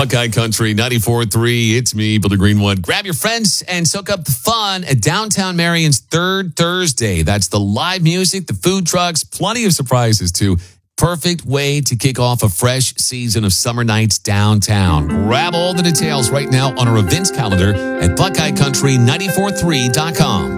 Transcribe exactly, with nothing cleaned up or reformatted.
Buckeye Country ninety-four point three. It's me, Billy Greenwood. Grab your friends and soak up the fun at Downtown Marion's Third Thursday. That's the live music, the food trucks, plenty of surprises too. Perfect way to kick off a fresh season of summer nights downtown. Grab all the details right now on our events calendar at Buckeye Country nine four three dot com.